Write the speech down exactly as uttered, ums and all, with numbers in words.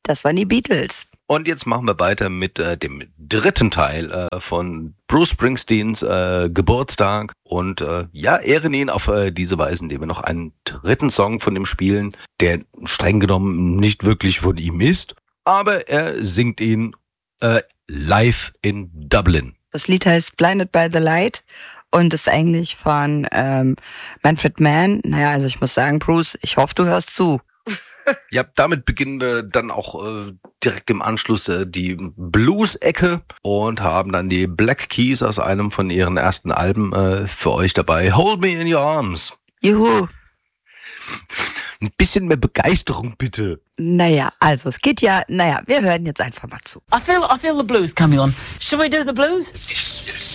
Das waren die Beatles. Und jetzt machen wir weiter mit äh, dem dritten Teil äh, von Bruce Springsteens äh, Geburtstag. Und äh, ja, ehren ihn auf äh, diese Weise, indem wir noch einen dritten Song von ihm spielen, der streng genommen nicht wirklich von ihm ist. Aber er singt ihn äh, live in Dublin. Das Lied heißt Blinded by the Light und ist eigentlich von ähm, Manfred Mann. Naja, also ich muss sagen, Bruce, ich hoffe, du hörst zu. Ja, damit beginnen wir dann auch äh, direkt im Anschluss äh, die Blues-Ecke und haben dann die Black Keys aus einem von ihren ersten Alben äh, für euch dabei. Hold Me in Your Arms. Juhu. Ein bisschen mehr Begeisterung, bitte. Naja, also es geht ja, naja, wir hören jetzt einfach mal zu. I feel, I feel the blues coming on. Shall we do the blues? Yes, yes.